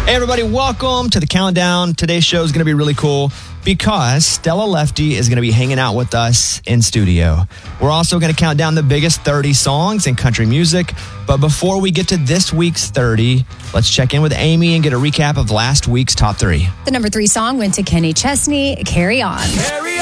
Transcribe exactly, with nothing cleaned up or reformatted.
Hey, everybody, welcome to the countdown. Today's show is going to be really cool because Stella Lefty is going to be hanging out with us in studio. We're also going to count down the biggest thirty songs in country music. But before we get to this week's thirty, let's check in with Amy and get a recap of last week's top three. The number three song went to Kenny Chesney, Carry On. Carry